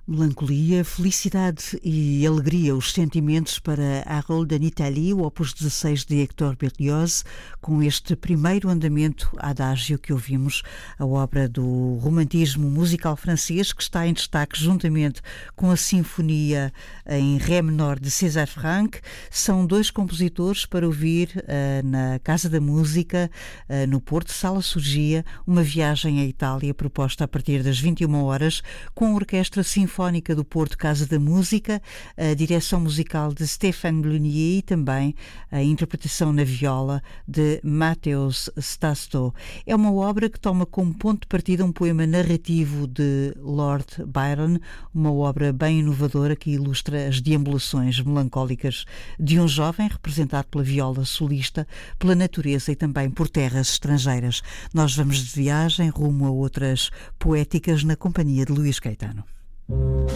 Melancolia, felicidade e alegria, os sentimentos para Harold en Italie, o opus 16 de Hector Berlioz, com este primeiro andamento Adágio que ouvimos, a obra do romantismo musical francês, que está em destaque juntamente com a Sinfonia em Ré menor de César Franck. São dois compositores para ouvir na Casa da Música, no Porto, Sala Surgia, uma viagem à Itália proposta a partir das 21 horas, com a Orquestra Sinfónica do Porto Casa da Música, a direção musical de Stéphane Blunier e também a interpretação na viola de Matheus Stasto. É uma obra que toma como ponto de partida um poema narrativo de Lord Byron, uma obra bem inovadora que ilustra as deambulações melancólicas de um jovem representado pela viola solista, pela natureza e também por terras estrangeiras. Nós vamos de viagem rumo a outras poéticas na companhia de Luís Caetano.